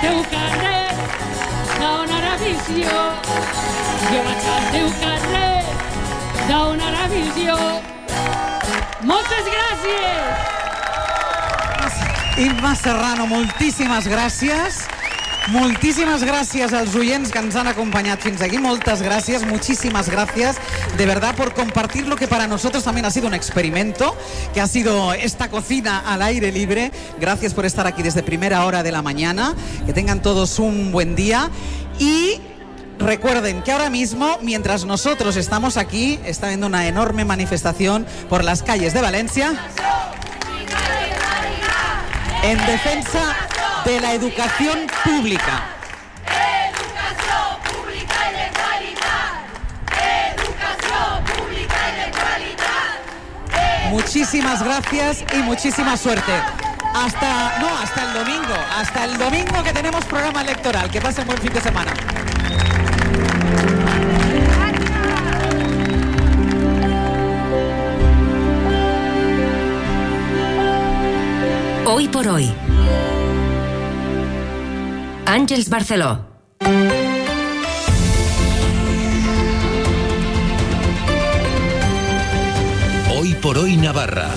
teu carrer d'on ara visió. Jo vaig al teu carrer d'on ara visió. Moltes gràcies! Imma Serrano, moltíssimes gràcies. Moltísimas gracias a los oyentes que nos han acompañado fins aquí. Muchas gracias, muchísimas gracias de verdad por compartir lo que para nosotros también ha sido un experimento, que ha sido esta cocina al aire libre. Gracias por estar aquí desde primera hora de la mañana. Que tengan todos un buen día y recuerden que ahora mismo, mientras nosotros estamos aquí, está habiendo una enorme manifestación por las calles de Valencia en defensa de la educación pública. Educación pública y de calidad. Educación pública y de calidad. Muchísimas gracias y muchísima suerte. Hasta el domingo que tenemos programa electoral. Que pasen buen fin de semana. Hoy por hoy. Àngels Barceló. Hoy por hoy Navarra.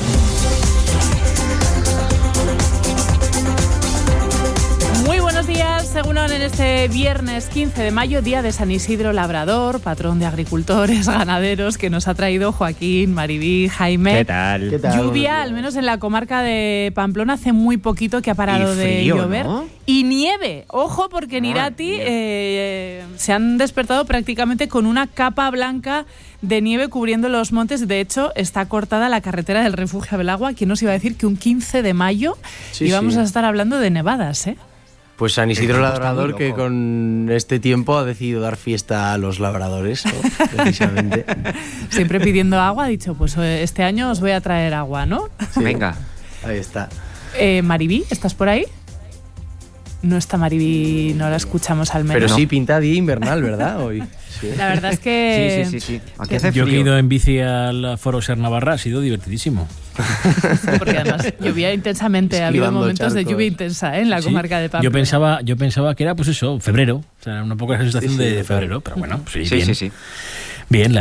Muy buenos días, según en este viernes 15 de mayo, día de San Isidro Labrador, patrón de agricultores, ganaderos, que nos ha traído Joaquín, Maribí, Jaime. ¿Qué tal? ¿Qué tal? Lluvia, al menos en la comarca de Pamplona, hace muy poquito que ha parado de llover. ¿No? Y nieve, ojo, porque en Irati se han despertado prácticamente con una capa blanca de nieve cubriendo los montes. De hecho, está cortada la carretera del Refugio Belagua. ¿Quién nos iba a decir que un 15 de mayo íbamos a estar hablando de nevadas, eh? Pues San Isidro Labrador, que con este tiempo ha decidido dar fiesta a los labradores, ¿no? Precisamente. Siempre pidiendo agua, ha dicho, pues este año os voy a traer agua, ¿no? Sí. Venga. Ahí está. Maribí, ¿estás por ahí? No está Maribí, no la escuchamos al menos. Pero sí, pinta día invernal, ¿verdad? Hoy. Sí. La verdad es que... Sí. Aquí hace frío. Yo he ido en bici al Foro Ser Navarra, ha sido divertidísimo. Porque además llovía intensamente, ha habido momentos de lluvia intensa en la comarca de Pamplona. Yo pensaba que era, pues eso, febrero. O sea, una poca sensación de febrero, pero bueno, pues sí. Bien,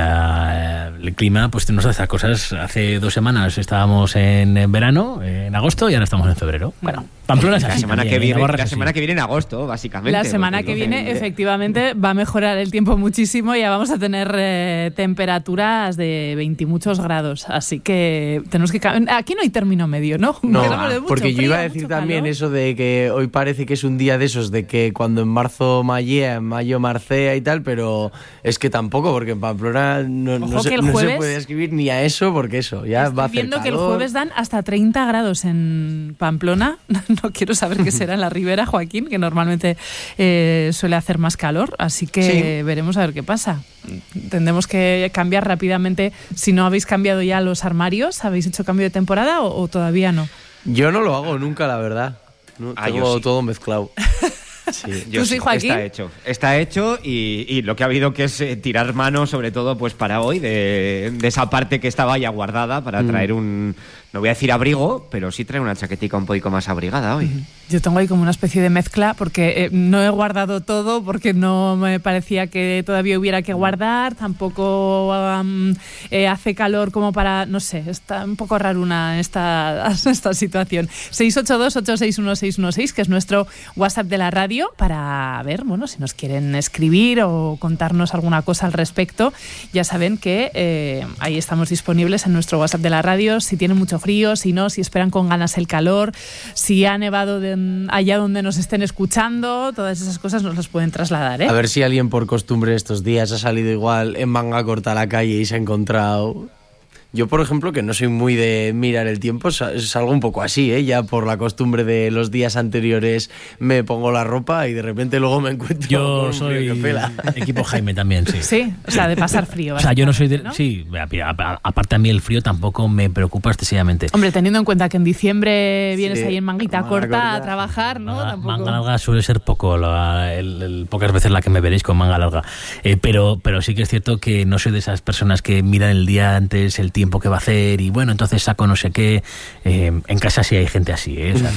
el clima pues nos hace cosas. Hace 2 semanas estábamos en verano, en agosto, y ahora estamos en febrero. Bueno, Pamplona es así. La semana que viene en agosto, básicamente. La semana que viene, efectivamente, va a mejorar el tiempo muchísimo. Ya vamos a tener temperaturas de 20 y muchos grados. Así que tenemos que... Aquí no hay término medio, ¿no? No, porque yo iba a decir también eso de que hoy parece que es un día de esos, de que cuando en marzo mallea, en mayo marcea y tal, pero es que tampoco, porque en Pamplona no se puede escribir ni a eso, porque eso ya va a hacer calor. Viendo que el jueves dan hasta 30 grados en Pamplona. No quiero saber qué será en la Ribera, Joaquín, que normalmente suele hacer más calor, así que veremos a ver qué pasa. Tendremos que cambiar rápidamente. Si no habéis cambiado ya los armarios, ¿habéis hecho cambio de temporada o todavía no? Yo no lo hago nunca, la verdad. No, tengo todo mezclado. Sí, yo sí, Joaquín. Está hecho y lo que ha habido que es tirar mano, sobre todo pues para hoy, de esa parte que estaba ya guardada para traer un, no voy a decir abrigo, pero sí traer una chaquetica un poco más abrigada hoy. Yo tengo ahí como una especie de mezcla porque no he guardado todo porque no me parecía que todavía hubiera que guardar, tampoco hace calor como para, no sé, está un poco raruna esta situación. 682-861-616, que es nuestro WhatsApp de la radio, para ver, bueno, si nos quieren escribir o contarnos alguna cosa al respecto. Ya saben que ahí estamos disponibles en nuestro WhatsApp de la radio, si tienen mucho frío, si no, si esperan con ganas el calor, si ha nevado allá donde nos estén escuchando, todas esas cosas nos las pueden trasladar, ¿eh? A ver si alguien por costumbre estos días ha salido igual en manga corta a la calle y se ha encontrado... Yo, por ejemplo, que no soy muy de mirar el tiempo, salgo un poco así, ¿eh? Ya por la costumbre de los días anteriores me pongo la ropa y de repente luego me encuentro yo con un frío que pela. Equipo Jaime también, sí. Sí, o sea, de pasar frío. O sea, yo no soy de... ¿no? Sí, aparte a mí el frío tampoco me preocupa excesivamente. Hombre, teniendo en cuenta que en diciembre vienes ahí en manguita corta a trabajar, ¿no? Manga larga suele ser poco, pocas veces la que me veréis con manga larga. Pero sí que es cierto que no soy de esas personas que miran el día antes, el tiempo, tiempo que va a hacer y bueno, entonces saco no sé qué. En casa sí hay gente así, o sea,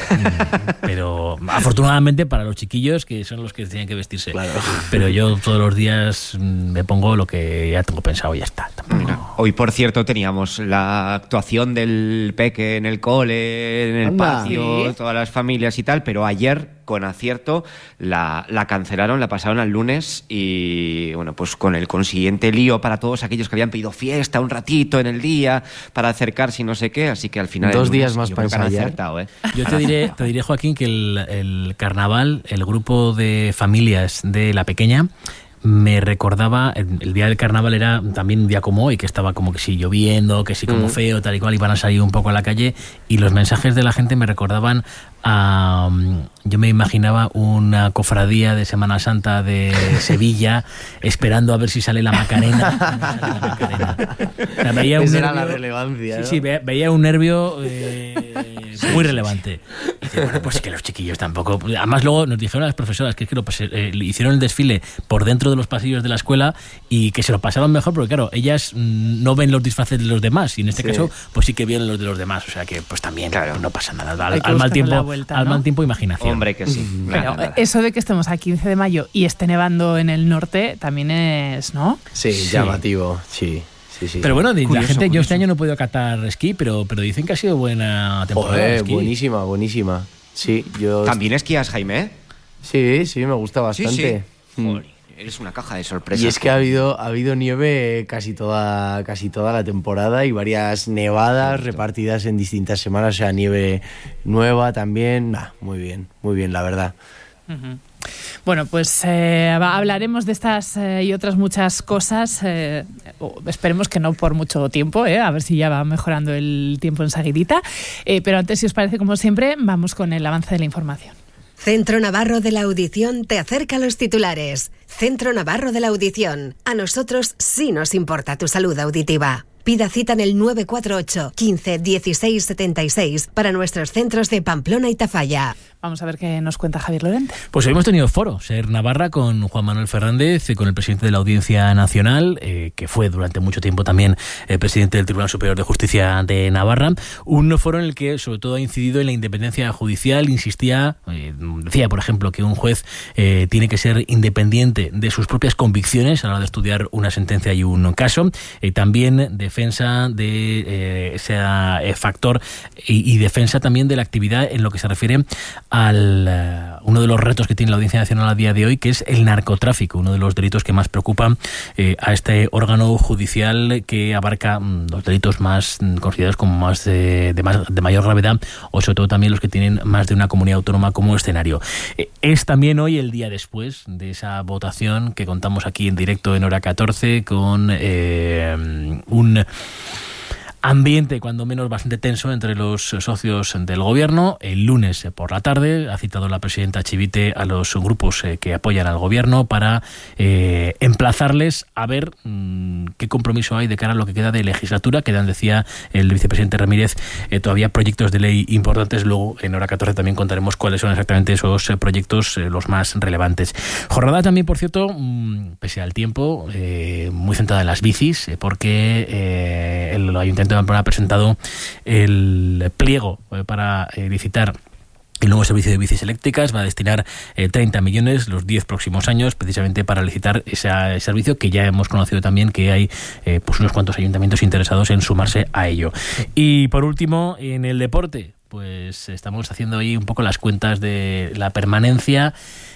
pero afortunadamente para los chiquillos, que son los que tienen que vestirse. Claro. Pero yo todos los días me pongo lo que ya tengo pensado y ya está. Mira, hoy, por cierto, teníamos la actuación del peque en el cole, en el patio, todas las familias y tal, pero ayer, con acierto, la cancelaron, la pasaron al lunes y, bueno, pues con el consiguiente lío para todos aquellos que habían pedido fiesta un ratito en el día para acercarse y no sé qué, así que al final... 2 días más para ensayar. Yo te diré, Joaquín, que el carnaval, el grupo de familias de la pequeña, me recordaba, el día del carnaval era también un día como hoy, que estaba como que sí lloviendo, que sí como feo, tal y cual, iban a salir un poco a la calle, y los mensajes de la gente me recordaban a... Yo me imaginaba una cofradía de Semana Santa de Sevilla esperando a ver si sale la Macarena. O sea, veía Esa un era nervio, la relevancia, ¿no? Sí, veía un nervio muy relevante. Y dice, bueno, pues que los chiquillos tampoco... Además luego nos dijeron a las profesoras que es que hicieron el desfile por dentro de los pasillos de la escuela y que se lo pasaron mejor porque claro, ellas no ven los disfraces de los demás y en este caso pues sí que vieron los de los demás, o sea que pues también no pasa nada. Al mal tiempo imaginación. Hombre, que sí. Pero eso de que estemos a 15 de mayo y esté nevando en el norte también es, ¿no? Sí, llamativo, sí. Pero bueno, la gente, yo este año no he podido catar esquí, pero dicen que ha sido buena temporada. Joder, buenísima. Sí, yo... ¿También esquías, Jaime? Sí, me gusta bastante. Sí. Joder, eres una caja de sorpresas. Y es que ha habido nieve casi toda la temporada y varias nevadas repartidas en distintas semanas, o sea, nieve nueva también. Muy bien, la verdad. Uh-huh. Bueno, pues hablaremos de estas y otras muchas cosas. Esperemos que no por mucho tiempo, a ver si ya va mejorando el tiempo enseguidita. Pero antes, si os parece, como siempre, vamos con el avance de la información. Centro Navarro de la Audición te acerca a los titulares. Centro Navarro de la Audición. A nosotros sí nos importa tu salud auditiva. Pida cita en el 948 15 16 76 para nuestros centros de Pamplona y Tafalla. Vamos a ver qué nos cuenta Javier Lorente. Pues hoy hemos tenido foro, Ser Navarra, con Juan Manuel Fernández, con el presidente de la Audiencia Nacional, que fue durante mucho tiempo también presidente del Tribunal Superior de Justicia de Navarra. Un foro en el que sobre todo ha incidido en la independencia judicial, decía, por ejemplo, que un juez tiene que ser independiente de sus propias convicciones a la hora de estudiar una sentencia y un caso. También defensa de ese factor y defensa también de la actividad en lo que se refiere uno de los retos que tiene la Audiencia Nacional a día de hoy, que es el narcotráfico, uno de los delitos que más preocupan a este órgano judicial, que abarca los delitos más considerados como más de mayor gravedad, o sobre todo también los que tienen más de una comunidad autónoma como escenario. Es también hoy el día después de esa votación que contamos aquí en directo en Hora 14 con un ambiente cuando menos bastante tenso entre los socios del gobierno. El lunes por la tarde ha citado la presidenta Chivite a los grupos que apoyan al gobierno para emplazarles a ver qué compromiso hay de cara a lo que queda de legislatura. Quedan, decía el vicepresidente Ramírez, todavía proyectos de ley importantes. Luego en Hora 14 también contaremos cuáles son exactamente esos proyectos los más relevantes. Jornada también, por cierto, pese al tiempo, muy centrada en las bicis, porque el Ayuntamiento de Pamplona ha presentado el pliego para licitar el nuevo servicio de bicis eléctricas. Va a destinar 30 millones los 10 próximos años precisamente para licitar ese servicio, que ya hemos conocido también que hay pues unos cuantos ayuntamientos interesados en sumarse a ello. Y por último, en el deporte, pues estamos haciendo ahí un poco las cuentas de la permanencia.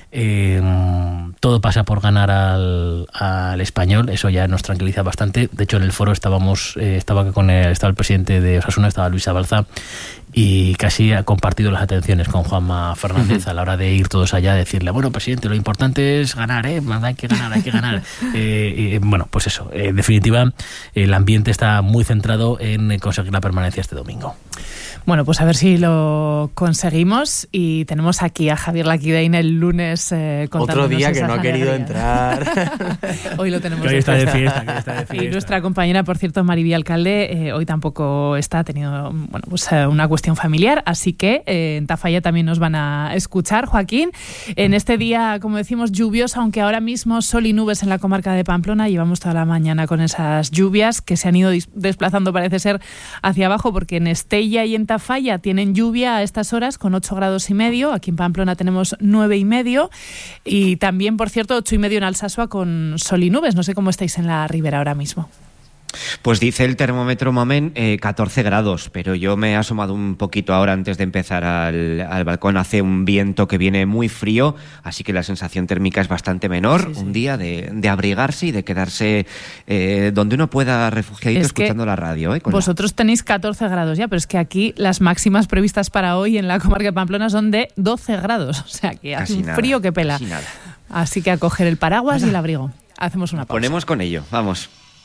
Todo pasa por ganar al Español, eso ya nos tranquiliza bastante. De hecho, en el foro estaba el presidente de Osasuna, estaba Luis Abalza, y casi ha compartido las atenciones con Juanma Fernández a la hora de ir todos allá a decirle, bueno, presidente, lo importante es ganar, hay que ganar. Bueno, pues eso, en definitiva, el ambiente está muy centrado en conseguir la permanencia este domingo. Bueno, pues a ver si lo conseguimos, y tenemos aquí a Javier Laquidein el lunes contándonos otro día que no ha querido alegría. entrar. Hoy lo tenemos que hoy está de fiesta. Y nuestra compañera, por cierto, Mariby Alcalde, hoy tampoco está, ha tenido una cuestión familiar, así que en Tafalla también nos van a escuchar. Joaquín, en este día, como decimos, lluvioso, aunque ahora mismo sol y nubes en la comarca de Pamplona, llevamos toda la mañana con esas lluvias que se han ido desplazando, parece ser, hacia abajo, porque en Estella y en Tafalla tienen lluvia a estas horas con 8,5 grados. Aquí en Pamplona tenemos 9,5, y también, por cierto, 8,5 en Alsasua con sol y nubes. No sé cómo estáis en la ribera ahora mismo. Pues dice el termómetro Mamen 14 grados, pero yo me he asomado un poquito ahora antes de empezar al balcón. Hace un viento que viene muy frío, así que la sensación térmica es bastante menor. Sí. Un día de abrigarse y de quedarse donde uno pueda, refugiadito, escuchando la radio. Vosotros tenéis 14 grados ya, pero es que aquí las máximas previstas para hoy en la comarca de Pamplona son de 12 grados, o sea que hace un frío que pela. Así que a coger el paraguas y el abrigo. Hacemos una pausa. Ponemos con ello, vamos.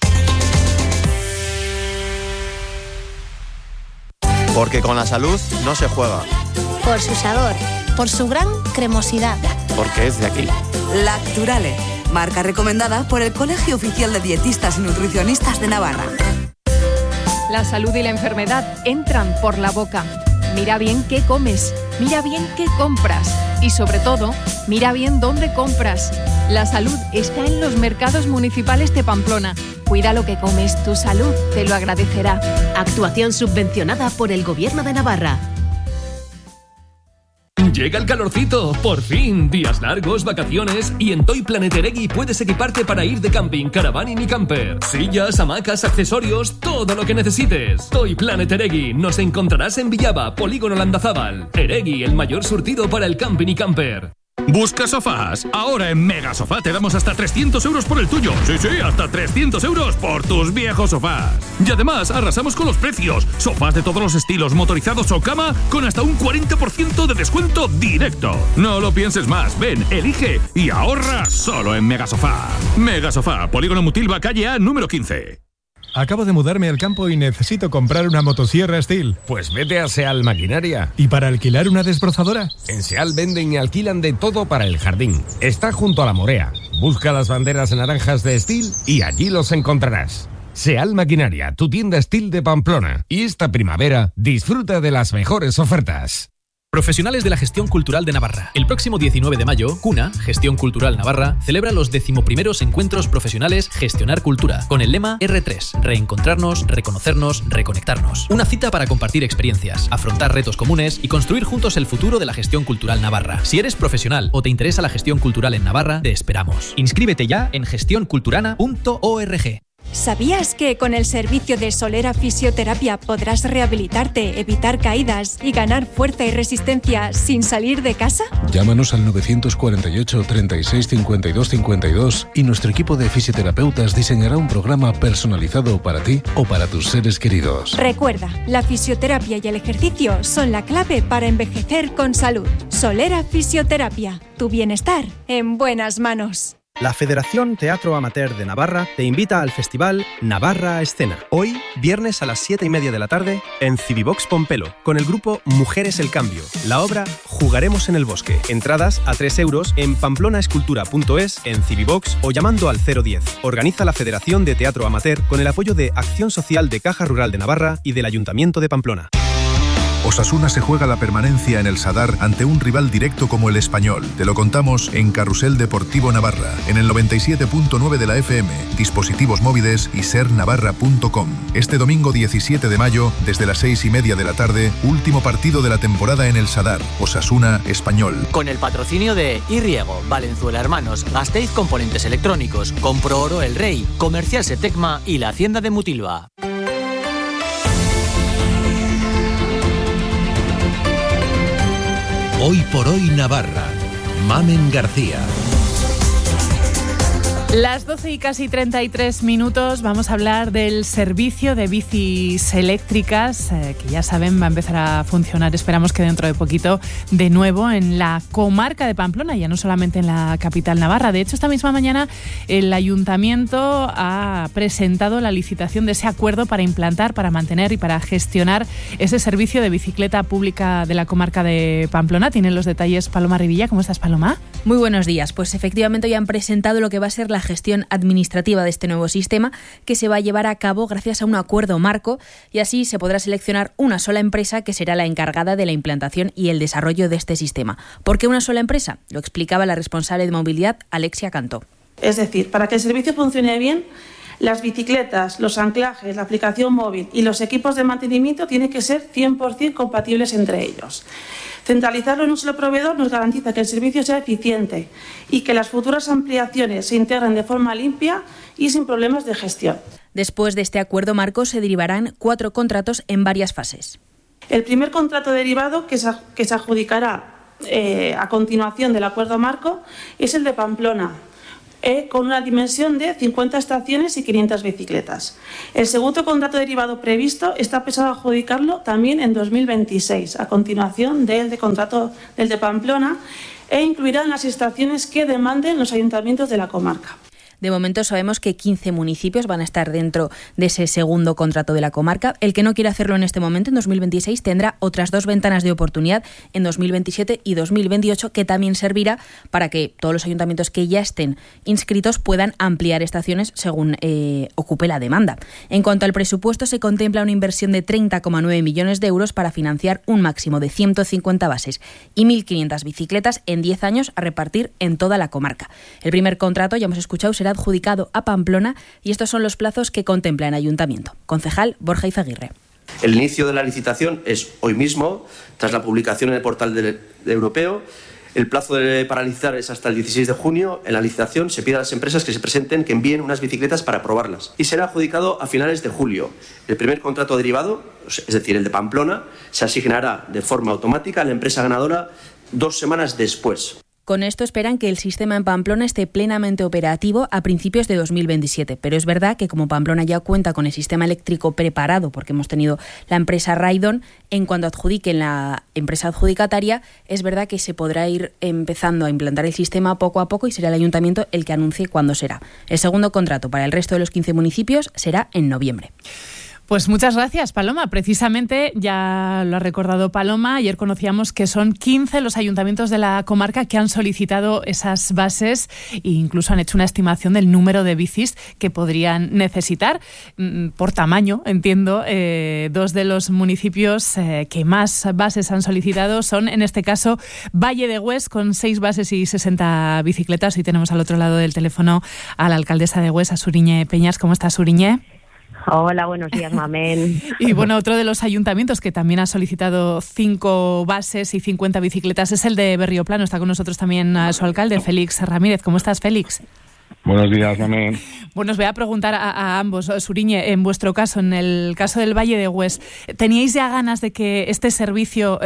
Porque con la salud no se juega. Por su sabor, por su gran cremosidad. Porque es de aquí. Lacturale, marca recomendada por el Colegio Oficial de Dietistas y Nutricionistas de Navarra. La salud y la enfermedad entran por la boca. Mira bien qué comes, mira bien qué compras y, sobre todo, mira bien dónde compras. La salud está en los mercados municipales de Pamplona. Cuida lo que comes, tu salud te lo agradecerá. Actuación subvencionada por el Gobierno de Navarra. Llega el calorcito, por fin, días largos, vacaciones, y en Toy Planet Eregui puedes equiparte para ir de camping, caravaning y camper. Sillas, hamacas, accesorios, todo lo que necesites. Toy Planet Eregui, nos encontrarás en Villaba, Polígono Landazábal. Eregui, el mayor surtido para el camping y camper. ¿Buscas sofás? Ahora en Mega Sofá te damos hasta 300 euros por el tuyo. Sí, hasta 300 euros por tus viejos sofás. Y además arrasamos con los precios. Sofás de todos los estilos, motorizados o cama, con hasta un 40% de descuento directo. No lo pienses más. Ven, elige y ahorra solo en Mega Sofá. Mega Sofá, Polígono Mutilva, calle A, número 15. Acabo de mudarme al campo y necesito comprar una motosierra Steel. Pues vete a Seal Maquinaria. ¿Y para alquilar una desbrozadora? En Seal venden y alquilan de todo para el jardín. Está junto a la Morea. Busca las banderas naranjas de Steel y allí los encontrarás. Seal Maquinaria, tu tienda Steel de Pamplona. Y esta primavera disfruta de las mejores ofertas. Profesionales de la Gestión Cultural de Navarra. El próximo 19 de mayo, CUNA, Gestión Cultural Navarra, celebra los 11º encuentros profesionales Gestionar Cultura, con el lema R3, reencontrarnos, reconocernos, reconectarnos. Una cita para compartir experiencias, afrontar retos comunes y construir juntos el futuro de la gestión cultural navarra. Si eres profesional o te interesa la gestión cultural en Navarra, te esperamos. Inscríbete ya en gestionculturana.org. ¿Sabías que con el servicio de Solera Fisioterapia podrás rehabilitarte, evitar caídas y ganar fuerza y resistencia sin salir de casa? Llámanos al 948 36 52 52 y nuestro equipo de fisioterapeutas diseñará un programa personalizado para ti o para tus seres queridos. Recuerda, la fisioterapia y el ejercicio son la clave para envejecer con salud. Solera Fisioterapia, tu bienestar en buenas manos. La Federación Teatro Amateur de Navarra te invita al festival Navarra Escena. Hoy, viernes a las 7:30 de la tarde, en Civivox Pompelo, con el grupo Mujeres el Cambio. La obra Jugaremos en el Bosque. Entradas a 3 euros en pamplonaescultura.es, en Civivox o llamando al 010. Organiza la Federación de Teatro Amateur con el apoyo de Acción Social de Caja Rural de Navarra y del Ayuntamiento de Pamplona. Osasuna se juega la permanencia en el Sadar ante un rival directo como el Español. Te lo contamos en Carrusel Deportivo Navarra, en el 97.9 de la FM, dispositivos móviles y sernavarra.com. Este domingo 17 de mayo, desde las 6:30 de la tarde, último partido de la temporada en el Sadar, Osasuna Español. Con el patrocinio de Irriego, Valenzuela Hermanos, Gasteiz Componentes Electrónicos, Compro Oro El Rey, Comercial Setecma y la Hacienda de Mutilva. Hoy por hoy Navarra. Mamen García. Las 12 y casi 33 minutos vamos a hablar del servicio de bicis eléctricas, que ya saben va a empezar a funcionar, esperamos que dentro de poquito, de nuevo en la comarca de Pamplona, ya no solamente en la capital navarra. De hecho, esta misma mañana el Ayuntamiento ha presentado la licitación de ese acuerdo para implantar, para mantener y para gestionar ese servicio de bicicleta pública de la comarca de Pamplona. Tienen los detalles Paloma Rivilla. ¿Cómo estás, Paloma? Muy buenos días. Pues efectivamente ya han presentado lo que va a ser la gestión administrativa de este nuevo sistema, que se va a llevar a cabo gracias a un acuerdo marco, y así se podrá seleccionar una sola empresa que será la encargada de la implantación y el desarrollo de este sistema. ¿Por qué una sola empresa? Lo explicaba la responsable de movilidad, Alexia Cantó. Es decir, para que el servicio funcione bien, las bicicletas, los anclajes, la aplicación móvil y los equipos de mantenimiento tienen que ser 100% compatibles entre ellos. Centralizarlo en un solo proveedor nos garantiza que el servicio sea eficiente y que las futuras ampliaciones se integren de forma limpia y sin problemas de gestión. Después de este acuerdo marco se derivarán 4 contratos en varias fases. El primer contrato derivado que se adjudicará a continuación del acuerdo marco es el de Pamplona, con una dimensión de 50 estaciones y 500 bicicletas. El segundo contrato derivado previsto está pensado adjudicarlo también en 2026, a continuación del de Pamplona, e incluirá las estaciones que demanden los ayuntamientos de la comarca. De momento sabemos que 15 municipios van a estar dentro de ese segundo contrato de la comarca. El que no quiera hacerlo en este momento, en 2026, tendrá otras 2 ventanas de oportunidad en 2027 y 2028, que también servirá para que todos los ayuntamientos que ya estén inscritos puedan ampliar estaciones según ocupe la demanda. En cuanto al presupuesto, se contempla una inversión de 30,9 millones de euros para financiar un máximo de 150 bases y 1.500 bicicletas en 10 años a repartir en toda la comarca. El primer contrato, ya hemos escuchado, será adjudicado a Pamplona, y estos son los plazos que contempla el Ayuntamiento. Concejal Borja Izaguirre. El inicio de la licitación es hoy mismo, tras la publicación en el portal europeo. El plazo para licitar es hasta el 16 de junio. En la licitación se pide a las empresas que se presenten que envíen unas bicicletas para probarlas, y será adjudicado a finales de julio. El primer contrato derivado, es decir, el de Pamplona, se asignará de forma automática a la empresa ganadora 2 semanas después. Con esto esperan que el sistema en Pamplona esté plenamente operativo a principios de 2027. Pero es verdad que como Pamplona ya cuenta con el sistema eléctrico preparado, porque hemos tenido la empresa Raidon, en cuanto adjudiquen la empresa adjudicataria, es verdad que se podrá ir empezando a implantar el sistema poco a poco y será el Ayuntamiento el que anuncie cuándo será. El segundo contrato para el resto de los 15 municipios será en noviembre. Pues muchas gracias, Paloma. Precisamente, ya lo ha recordado Paloma, ayer conocíamos que son 15 los ayuntamientos de la comarca que han solicitado esas bases e incluso han hecho una estimación del número de bicis que podrían necesitar. Por tamaño, entiendo, 2 de los municipios que más bases han solicitado son, en este caso, Valle de Hues, con 6 bases y 60 bicicletas. Hoy tenemos al otro lado del teléfono a la alcaldesa de Hues, a Suriñe Peñas. ¿Cómo estás, Suriñe? Hola, buenos días, Mamén. Y bueno, otro de los ayuntamientos que también ha solicitado 5 bases y 50 bicicletas es el de Berrioplano. Está con nosotros también su alcalde, Félix Ramírez. ¿Cómo estás, Félix? Buenos días, Mamén. Bueno, os voy a preguntar a ambos. Suriñe, en vuestro caso, en el caso del Valle de Hues, ¿teníais ya ganas de que este servicio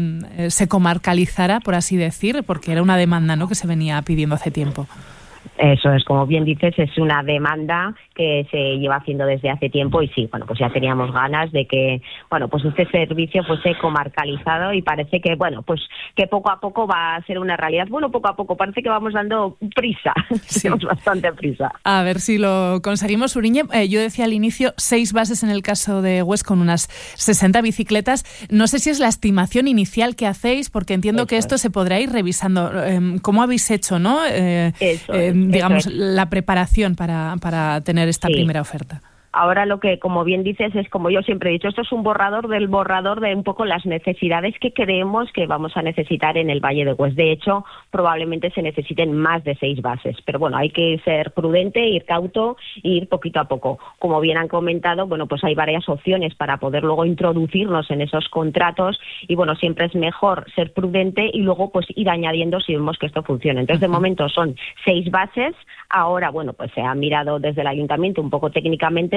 se comarcalizara, por así decir? Porque era una demanda, ¿no?, que se venía pidiendo hace tiempo. Eso es, como bien dices, es una demanda que se lleva haciendo desde hace tiempo y sí, bueno, pues ya teníamos ganas de que, bueno, pues este servicio pues se comarcalizado y parece que, bueno, pues que poco a poco va a ser una realidad. Bueno, poco a poco, parece que vamos dando prisa, sí. Tenemos bastante prisa. A ver si lo conseguimos, Suriñe. Yo decía al inicio 6 bases en el caso de Hues con unas 60 bicicletas. No sé si es la estimación inicial que hacéis, porque entiendo que esto se podrá ir revisando. ¿Cómo habéis hecho, no? Digamos, la preparación para tener esta primera oferta. Ahora lo que, como bien dices, es como yo siempre he dicho, esto es un borrador de un poco las necesidades que creemos que vamos a necesitar en el Valle de Hues. De hecho, probablemente se necesiten más de 6 bases. Pero bueno, hay que ser prudente, ir cauto e ir poquito a poco. Como bien han comentado, bueno, pues hay varias opciones para poder luego introducirnos en esos contratos y bueno, siempre es mejor ser prudente y luego pues ir añadiendo si vemos que esto funciona. Entonces, de momento son 6 bases. Ahora, bueno, pues se ha mirado desde el ayuntamiento un poco técnicamente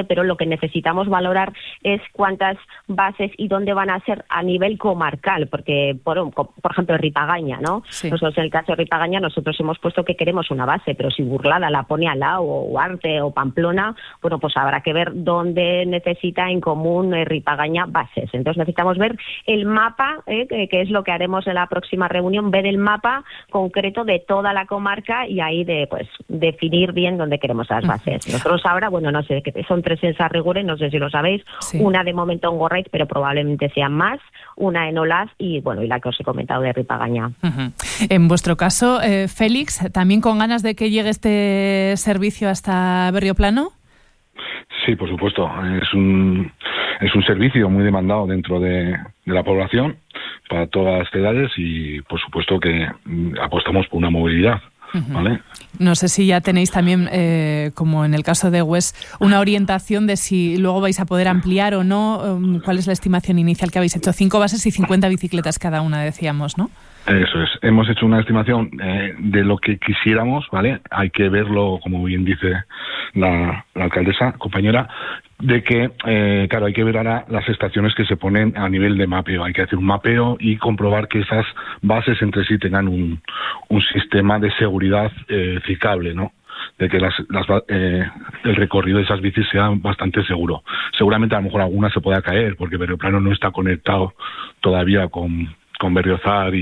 pero lo que necesitamos valorar es cuántas bases y dónde van a ser a nivel comarcal, porque, por ejemplo, Ripagaña, ¿no? Sí. Nosotros, en el caso de Ripagaña, nosotros hemos puesto que queremos una base, pero si Burlada la pone al lado, o Arte o Pamplona, bueno, pues habrá que ver dónde necesita en común Ripagaña bases. Entonces necesitamos ver el mapa, que es lo que haremos en la próxima reunión, ver el mapa concreto de toda la comarca y ahí definir bien dónde queremos las bases. Nosotros ahora, bueno, no sé, son 3 en Sarriguren, no sé si lo sabéis, una de momento en Gorraiz, pero probablemente sean más, una en Olaz y la que os he comentado de Ripagaña. En vuestro caso, Félix, ¿también con ganas de que llegue este servicio hasta Berrioplano? Sí, por supuesto. Es un servicio muy demandado dentro de la población para todas las edades y, por supuesto, que apostamos por una movilidad. ¿Vale? No sé si ya tenéis también, como en el caso de Wes, una orientación de si luego vais a poder ampliar o no. ¿Cuál es la estimación inicial que habéis hecho? 5 bases y 50 bicicletas cada una, decíamos, ¿no? Eso es. Hemos hecho una estimación de lo que quisiéramos, ¿vale? Hay que verlo, como bien dice la alcaldesa, compañera, de que, claro, hay que ver ahora las estaciones que se ponen a nivel de mapeo. Hay que hacer un mapeo y comprobar que esas bases entre sí tengan un sistema de seguridad ciclable, ¿no? De que el recorrido de esas bicis sea bastante seguro. Seguramente a lo mejor alguna se pueda caer, porque Berrioplano no está conectado todavía con Berriozar